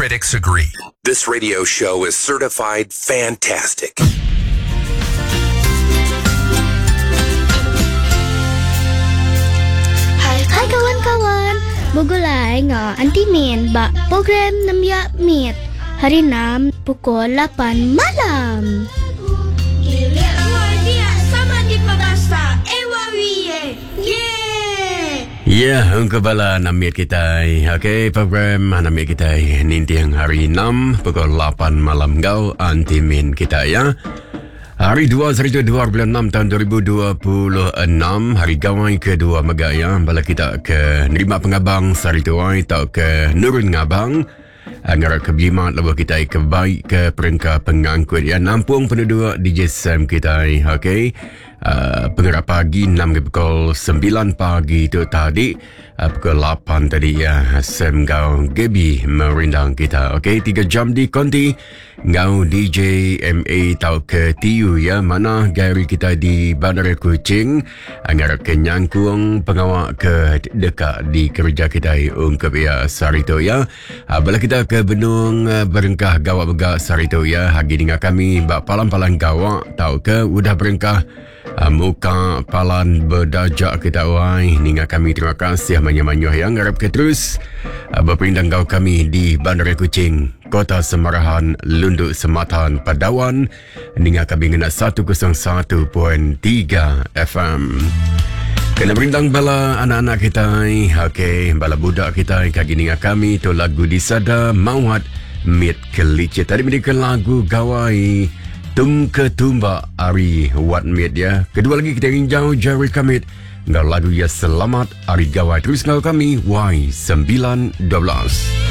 critics agree. This radio show is certified fantastic. Hai kawan-kawan, begulai nga Antimin ba program Namya Meet hari 6 pukul 8 malam. Ya, ungkap bala namit kita. Okey, program namit kita nintiang hari 6 pukul 8 malam gau Antimin kita ya. Hari 2 bulan 6 tahun 2026, hari gawai kedua megaya bala kita ke nerima pengabang sari tuai tau ke nurun ngabang. Angara kebimat lawa kita ke baik ke perengka pengangkut ya nampung penduduk DJ Sam kita. Okey. Pengerak pagi 6 ke pukul 9 pagi tu tadi, pukul 8 tadi ya Sam Gau Gaby merindang kita. Okey, 3 jam di konti Gau DJ MA tau ke TU ya, mana gari kita di Bandar Kuching anggar kenyangkung pengawak ke dekat di kerja kita ungkap ya sarito ya. Bala kita ke benung berengkah gawak begak sarito ya, hagi dengan kami bak palang-palang gawak tau ke udah berengkah muka palan berdajak kita wai ninga kami terima kasih banyak-banyak yang harap ke terus berpindang kau kami di Bandar Kuching Kota Semarahan Lunduk Sematan Padawan ninga kami ngena 101.3 FM. Kena berindang bala anak-anak kita. Okey, bala budak kita kagi ninga kami tu lagu disada mawat mit kelicit tadi mereka lagu gawai Tum Ketumba Ari Wat Mit ya. Kedua lagi kita rinjau Jerry Kamit ngau lagu ya selamat Ari Gawai terus ngau kami Y912.